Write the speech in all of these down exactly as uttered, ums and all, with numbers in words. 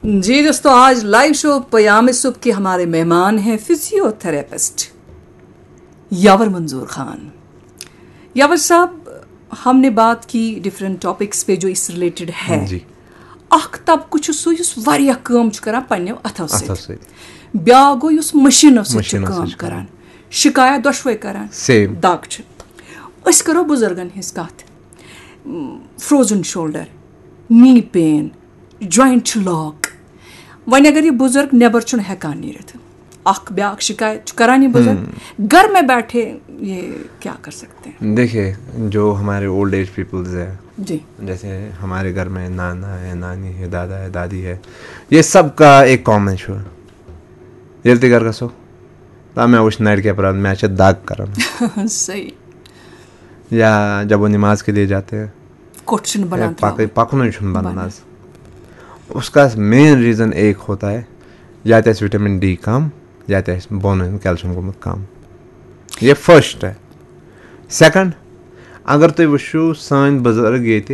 جی دوستوں، آج لائیو شو پیام صبح کے ہمارے مہمان ہیں فزیو تھراپسٹ یاور منظور خان. یاور صاحب، ہم نے بات کی ڈفرینٹ ٹاپکس پہ جو اس ریلیٹڈ ہے. جی. اخ طبقہ چھُ سُہ یُس واریاہ کٲم چھُ کران پنٛنیو اَتھو سۭتۍ، بیٛاکھ گوٚو یُس مشیٖنو سۭتۍ چھُ کٲم کران. شکایت دۄشوے کران سیم دگ چھِ. أسۍ کرو بُزرگن ہٕنٛز کتھ. فروزن شولڈر، نی پین، جوائنٹ چھُ لاک. وۄنۍ اگر یہ بزرگ نیبر چھُنہٕ ہٮ۪کان نیٖرِتھ، اکھ بیٛاکھ شکایت چھُ کران یہ بزرگ گھر میں بیٹھے، یہ کیا کر سکتے ہیں؟ دیکھیے، جو ہمارے اولڈ ایج پیپلز ہے، جی، جیسے ہمارے گھر میں نانا ہے، نانی ہے، دادا ہے، دادی ہے، یہ سب کا ایک کامن ایشو ہے. ییٚلہِ تہِ گھر گژھو تا مےٚ وٕچھ نرِ کے اپرادھ مےٚ چھِ دگ کران. صحیح. یا جب وہ نماز کے لیے جاتے ہیں، کوٹھ چھُنہٕ بنان پکنُے چھُنہٕ بنان آز. اس کا مین ریزن ایک ہوتا ہے، یا تو اَسہِ وٹامن ڈی کم، یا تو اَسہِ بونن ہُنٛد کیلشیم گوٚمُت کم. یہ فرسٹ ہے. سیکنڈ، اگر تُہۍ وٕچھِو سٲنۍ بزرگ ییٚتہِ،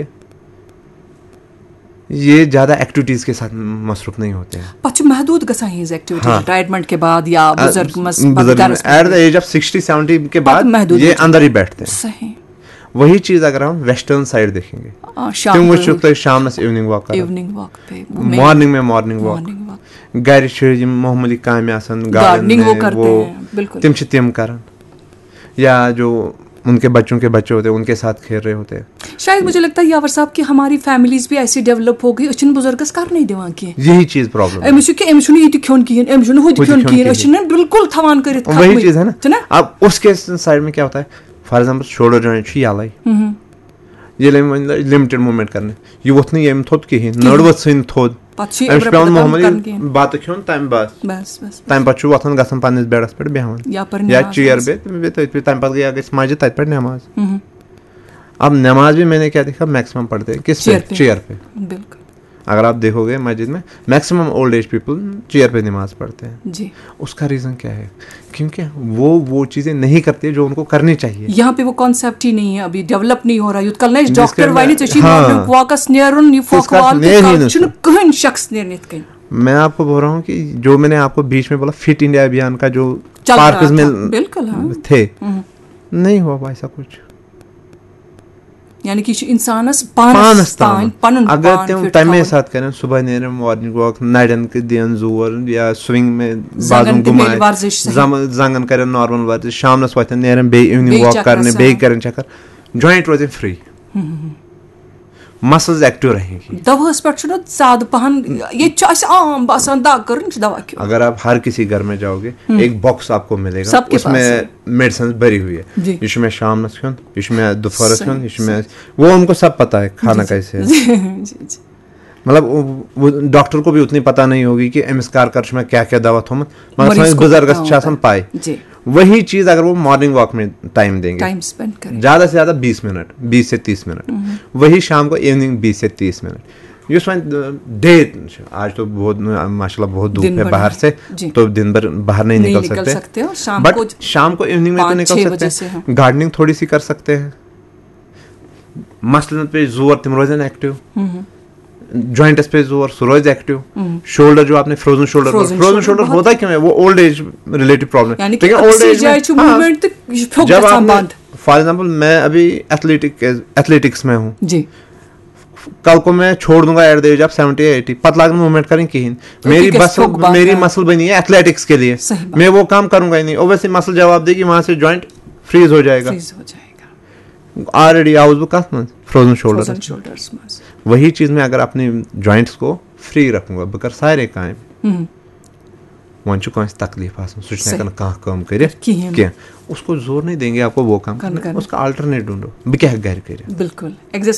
یہ زیادہ ایکٹیویٹیز کے ساتھ مصروف نہیں ہوتے ہیں. پتہ چھُ محدود گژھان یہنٛز ایکٹیویٹی ریٹائرمنٹ کے بعد یا بزرگ at the age of sixty seventy کے بعد یہ اندر ہی بیٹھتے ہیں. صحیح. وہی چیز اگر ہم ویسٹرن سائڈ دیکھیں گے، تم وٕچھِو تُہۍ شامنس ایوننگ واک کران، مارننگ میں مارننگ واک، گرِ چھِ یِم معموٗلی کامہِ آسان، گارڈننگ وہ تم چھِ تم کران، یا جو ان کے بچوں کے بچے ہوتے ہیں ان کے ساتھ کھیل رہے ہوتے ہیں. شاید مجھے لگتا ہے یاور صاحب کہ ہماری فیملیز بھی ایسی ڈیولپ ہو گئی، أسۍ چھِنہٕ بُزرگس کرنے دِوان کینٛہہ. یہی چیز پرابلم ہے. أمِس چھُ کہِ أمِس چھُنہٕ یہِ تہِ کھیوٚن کِہیٖنۍ، أمِس چھُنہٕ ہُہ تہِ کھیوٚن کِہیٖنۍ، أسۍ چھِنہٕ بالکل تھاوان کٔرِتھ. وہی چیز ہے نا. اب اس کے سائڈ میں کیا ہوتا ہے، فار ایگزامپل شولڈر جوائنٹ چھُ یلے، ییٚلہِ أمۍ وۄنۍ لِمٹِڈ موٗمٮ۪نٹ کرنہِ، یہِ ووٚتھ نہٕ ییٚمہِ تھوٚد کِہیٖنۍ، نٔر ؤژھ ژھٕنۍ تھوٚد، أمِس چھُ پیٚوان معموٗلی بتہٕ کھیوٚن تمہِ بعد، تمہِ پتہٕ چھُ وۄتھان گژھان پننِس بیڈس پٮ۪ٹھ بیٚہوان یا چیر بیٚہہِ تٔتھۍ پٮ۪ٹھ، تمہِ پتہٕ گٔے گژھِ مسجد، تتہِ پرِ نٮ۪ماز. اب نماز بھی میں نے کیا دیکھا، میکسیمم پڑھتے ہیں کس پہ؟ چیئر پہ. بالکل. اگر آپ دیکھو گے مسجد میں maximum old age people chair پہ نماز پڑھتے ہیں. جی. اس کا ریزن کیا ہے؟ کیونکہ وہ وہ چیزیں نہیں کرتے جو ان کو کرنی چاہیے. یہاں پہ وہ کانسیپٹ ہی نہیں ہے، ابھی ڈیولپ نہیں ہو رہا. یوت کل ڈاکٹر وانی ژےٚ چھُے مارننگ واکس نیرُن، یہ فوک وال چھُنہٕ کٕہٕنۍ شخص نیرنہٕ یِتھ کٔنۍ. میں آپ کو بول رہا ہوں کہ جو میں نے آپ کو بیچ میں بولا فٹ انڈیا ابھیان کا جو پارکز میں تھے، نہیں ہوا ایسا کچھ. یعنی کہ انسانس پانس تام پنن اگر تم تمے ساتھ کریں، صبح نیرن مارننگ واک، نڑین کے دین زور یا سوئنگ میں بازوں گھمائے، زنگن کرن نارمل ورزش، شامنس وتھن نیرن بیٚیہِ ایوننگ واک کرنے، بیٚیہِ کرن چکر، جوائنٹ روزن فری، مسلز ایکٹیو رہیں گی. دوہس پٮ۪ٹھ چھُنہٕ زیادہ پہن یہ اَسہِ عام باسان دگ کرن چھِ دوا کھیوٚن. اگر آپ ہر کسی گھر میں جاؤ گے، ایک باکس آپ کو ملے گا، اس میں میڈیسن بھری ہوئی ہے. یہ چھُ مےٚ شامنس کھیوٚن، یہ چھُ مےٚ دُپہرس کھیوٚن، یہ چھُ مےٚ، وہ ان کو سب پتا ہے کھانا کیسے ہے. مطلب وہ ڈاکٹر کو بھی اتنی پتہ نہیں ہوگی کہ أمِس کر کر چھُ مےٚ کیٛاہ کیٛاہ دوا تھوٚمُت، مگر سٲنِس بُزرگس چھِ آسان پاے. وہی چیز اگر وہ مارننگ واک میں ٹائم دیں گے، زیادہ سے زیادہ بیس منٹ، بیس سے تیس منٹ، وہی شام کو ایوننگ بیس سے تیس منٹ. یس وۄنۍ ڈے آج تو بہت ماشاء اللہ بہت دھوپ ہے باہر سے، تو دن بھر باہر نہیں نکل سکتے، بٹ شام کو ایوننگ میں تو نکل سکتے ہیں. گارڈننگ تھوڑی سی کر سکتے ہیں، مسلن پہ زور تم روزن ایکٹیو، جوائنٹس پہ زور سو روز ایکٹیو. شولڈر جو آپ نے فروزن شولڈر، فروزن شولڈر ہوتا کیوں ہے؟ وہ اولڈ ایج ریلیٹڈ پرابلم. لیکن اولڈ ایج میں جب آپ، فار ایگزامپل میں ابھی ایتھلیٹک ایتھلیٹکس میں ہوں جی، کل کو میں چھوڑ دوں گا at the age of seventy eighty, پتہ لاگن موومنٹ کریں کہیں، میری مسل میری مسل بنی ہے ایتھلیٹکس کے لیے، میں وہ کام کروں گا ہی نہیں. اوبویسلی مسل جواب دے گی، وہاں سے جوائنٹ فریز ہو جائے گا. آلریڈی آؤز بہٕ کتھ منٛز؟ Frozen shoulder. وہی چیز میں اگر اپنے جوائنٹس کو فری رکھوں گا، بہٕ کرٕ سارے کامہِ. وۄنۍ چھُ کٲنٛسہِ تکلیٖف آسان، سُہ چھُنہٕ ہٮ۪کان کانٛہہ کٲم کٔرِتھ کینٛہہ، اس کو زور نہیں دیں گے آپ کو وہ کام کرنا، اس کا آلٹرنیٹ ڈھونڈو، بہٕ کیٛاہ ہٮ۪کہٕ گرِ کٔرِتھ. بالکل.